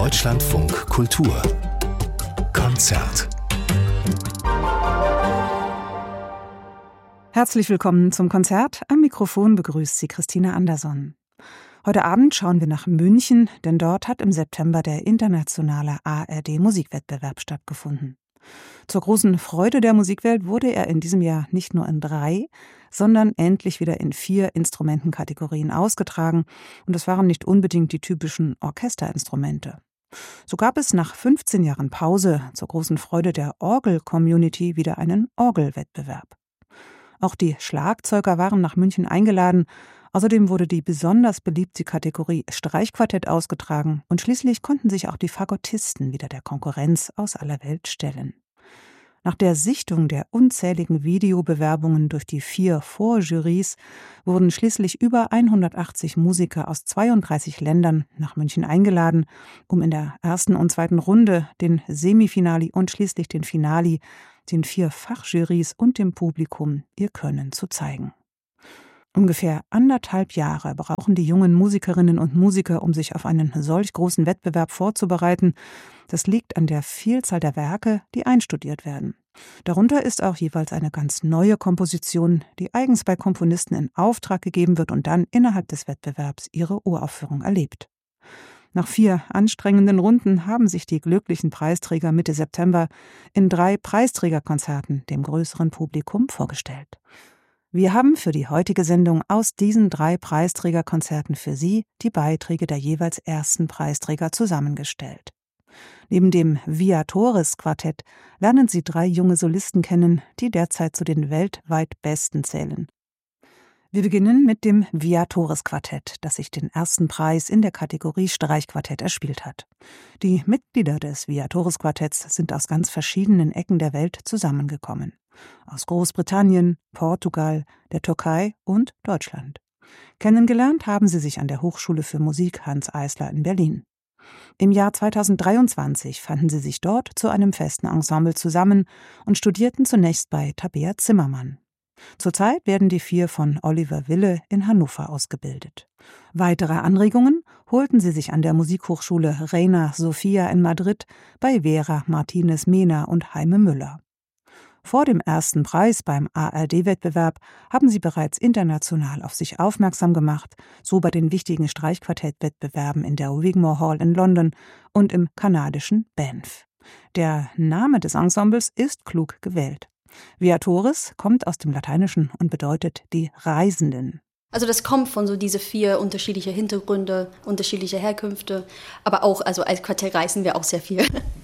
Deutschlandfunk Kultur Konzert. Herzlich willkommen zum Konzert. Am Mikrofon begrüßt Sie Christina Anderson. Heute Abend schauen wir nach München, denn dort hat im September der internationale ARD-Musikwettbewerb stattgefunden. Zur großen Freude der Musikwelt wurde er in diesem Jahr nicht nur in 3, sondern endlich wieder in 4 Instrumentenkategorien ausgetragen. Und das waren nicht unbedingt die typischen Orchesterinstrumente. So gab es nach 15 Jahren Pause zur großen Freude der Orgel-Community wieder einen Orgelwettbewerb. Auch die Schlagzeuger waren nach München eingeladen. Außerdem wurde die besonders beliebte Kategorie Streichquartett ausgetragen und schließlich konnten sich auch die Fagottisten wieder der Konkurrenz aus aller Welt stellen. Nach der Sichtung der unzähligen Videobewerbungen durch die 4 Vorjurys wurden schließlich über 180 Musiker aus 32 Ländern nach München eingeladen, um in der ersten und zweiten Runde, den Semifinali und schließlich den Finali, den 4 Fachjurys und dem Publikum ihr Können zu zeigen. Ungefähr 1,5 Jahre brauchen die jungen Musikerinnen und Musiker, um sich auf einen solch großen Wettbewerb vorzubereiten. Das liegt an der Vielzahl der Werke, die einstudiert werden. Darunter ist auch jeweils eine ganz neue Komposition, die eigens bei Komponisten in Auftrag gegeben wird und dann innerhalb des Wettbewerbs ihre Uraufführung erlebt. Nach 4 anstrengenden Runden haben sich die glücklichen Preisträger Mitte September in 3 Preisträgerkonzerten dem größeren Publikum vorgestellt. Wir haben für die heutige Sendung aus diesen 3 Preisträgerkonzerten für Sie die Beiträge der jeweils ersten Preisträger zusammengestellt. Neben dem Viatoris Quartett lernen Sie 3 junge Solisten kennen, die derzeit zu den weltweit Besten zählen. Wir beginnen mit dem Viatoris Quartett, das sich den ersten Preis in der Kategorie Streichquartett erspielt hat. Die Mitglieder des Viatoris Quartetts sind aus ganz verschiedenen Ecken der Welt zusammengekommen. Aus Großbritannien, Portugal, der Türkei und Deutschland. Kennengelernt haben sie sich an der Hochschule für Musik Hanns Eisler in Berlin. Im Jahr 2023 fanden sie sich dort zu einem festen Ensemble zusammen und studierten zunächst bei Tabea Zimmermann. Zurzeit werden die 4 von Oliver Wille in Hannover ausgebildet. Weitere Anregungen holten sie sich an der Musikhochschule Reina Sofia in Madrid bei Vera Martinez-Mena und Heime Müller. Vor dem ersten Preis beim ARD-Wettbewerb haben sie bereits international auf sich aufmerksam gemacht, so bei den wichtigen Streichquartett-Wettbewerben in der Wigmore Hall in London und im kanadischen Banff. Der Name des Ensembles ist klug gewählt. Viatoris kommt aus dem Lateinischen und bedeutet die Reisenden. Also das kommt von so diese 4 unterschiedliche Hintergründe, unterschiedliche Herkünfte, aber auch, also als Quartett reisen wir auch sehr viel.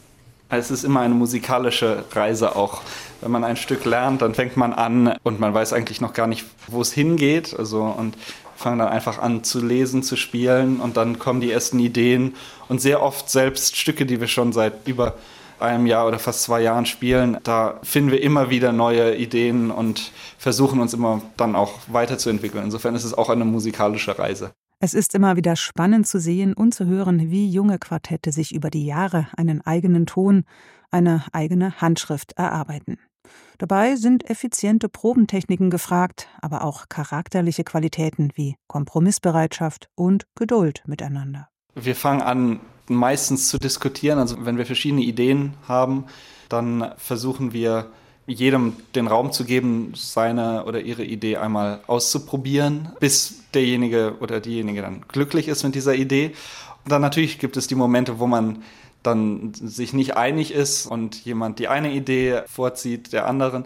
Es ist immer eine musikalische Reise auch. Wenn man ein Stück lernt, dann fängt man an und man weiß eigentlich noch gar nicht, wo es hingeht. Und fangen dann einfach an zu lesen, zu spielen und dann kommen die ersten Ideen. Und sehr oft selbst Stücke, die wir schon seit über einem Jahr oder fast 2 Jahren spielen, da finden wir immer wieder neue Ideen und versuchen uns immer dann auch weiterzuentwickeln. Insofern ist es auch eine musikalische Reise. Es ist immer wieder spannend zu sehen und zu hören, wie junge Quartette sich über die Jahre einen eigenen Ton, eine eigene Handschrift erarbeiten. Dabei sind effiziente Probentechniken gefragt, aber auch charakterliche Qualitäten wie Kompromissbereitschaft und Geduld miteinander. Wir fangen an, meistens zu diskutieren. Also wenn wir verschiedene Ideen haben, dann versuchen wir jedem den Raum zu geben, seine oder ihre Idee einmal auszuprobieren, bis derjenige oder diejenige dann glücklich ist mit dieser Idee. Und dann natürlich gibt es die Momente, wo man dann sich nicht einig ist und jemand die eine Idee vorzieht der anderen.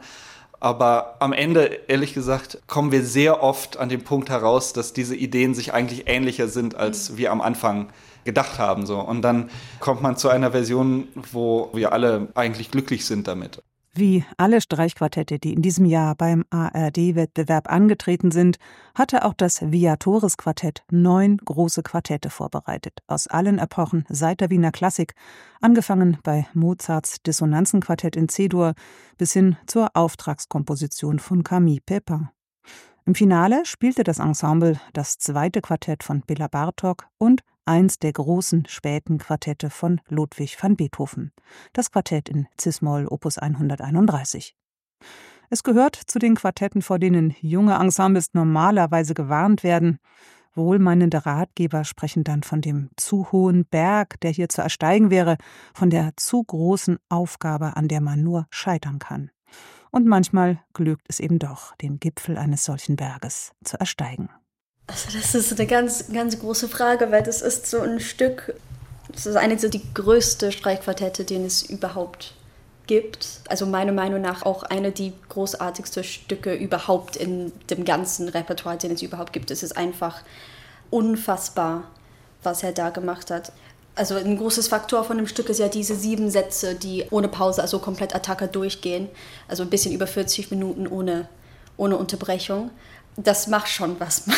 Aber am Ende, ehrlich gesagt, kommen wir sehr oft an den Punkt heraus, dass diese Ideen sich eigentlich ähnlicher sind, als wir am Anfang gedacht haben. Und dann kommt man zu einer Version, wo wir alle eigentlich glücklich sind damit. Wie alle Streichquartette, die in diesem Jahr beim ARD-Wettbewerb angetreten sind, hatte auch das Viatoris-Quartett 9 große Quartette vorbereitet, aus allen Epochen seit der Wiener Klassik, angefangen bei Mozarts Dissonanzenquartett in C-Dur bis hin zur Auftragskomposition von Camille Pépin. Im Finale spielte das Ensemble das 2. Quartett von Béla Bartók und eins der großen späten Quartette von Ludwig van Beethoven, das Quartett in Cis-Moll Opus 131. Es gehört zu den Quartetten, vor denen junge Ensembles normalerweise gewarnt werden. Wohlmeinende Ratgeber sprechen dann von dem zu hohen Berg, der hier zu ersteigen wäre, von der zu großen Aufgabe, an der man nur scheitern kann. Und manchmal glückt es eben doch, den Gipfel eines solchen Berges zu ersteigen. Also das ist eine ganz, ganz große Frage, weil das ist so ein Stück, das ist eine so die größte Streichquartette, den es überhaupt gibt. Also meiner Meinung nach auch eine der großartigsten Stücke überhaupt in dem ganzen Repertoire, den es überhaupt gibt. Es ist einfach unfassbar, was er da gemacht hat. Also ein großes Faktor von dem Stück ist ja diese 7 Sätze, die ohne Pause, also komplett Attacca durchgehen. Also ein bisschen über 40 Minuten ohne Unterbrechung. Das macht schon was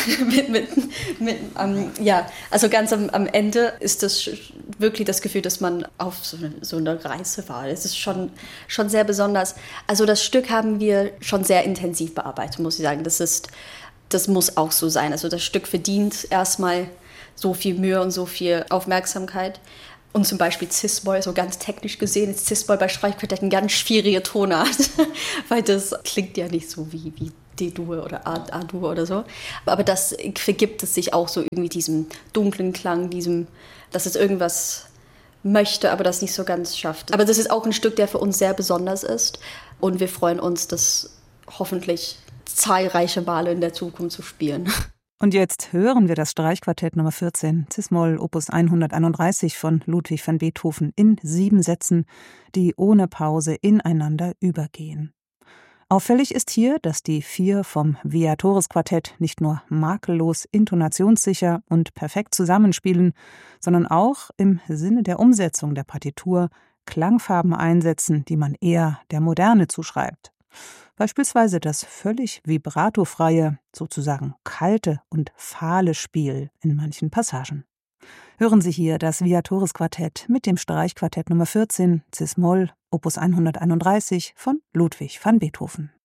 also ganz am Ende ist das wirklich das Gefühl, dass man auf so eine Reise war. Es ist schon sehr besonders. Also das Stück haben wir schon sehr intensiv bearbeitet, muss ich sagen. Das muss auch so sein. Also das Stück verdient erstmal so viel Mühe und so viel Aufmerksamkeit. Und zum Beispiel Cis-Moll, so ganz technisch gesehen, ist Cis-Moll bei Streichquartett eine ganz schwierige Tonart, weil das klingt ja nicht so wie D-Dur oder A-Dur oder so. Aber das vergibt es sich auch so irgendwie diesem dunklen Klang, dass es irgendwas möchte, aber das nicht so ganz schafft. Aber das ist auch ein Stück, der für uns sehr besonders ist. Und wir freuen uns, das hoffentlich zahlreiche Male in der Zukunft zu spielen. Und jetzt hören wir das Streichquartett Nummer 14, Cis-Moll, Opus 131 von Ludwig van Beethoven in 7 Sätzen, die ohne Pause ineinander übergehen. Auffällig ist hier, dass die 4 vom Viatoris-Quartett nicht nur makellos intonationssicher und perfekt zusammenspielen, sondern auch im Sinne der Umsetzung der Partitur Klangfarben einsetzen, die man eher der Moderne zuschreibt. Beispielsweise das völlig vibratofreie, sozusagen kalte und fahle Spiel in manchen Passagen. Hören Sie hier das Viatoris-Quartett mit dem Streichquartett Nummer 14, Cis-Moll, Opus 131 von Ludwig van Beethoven.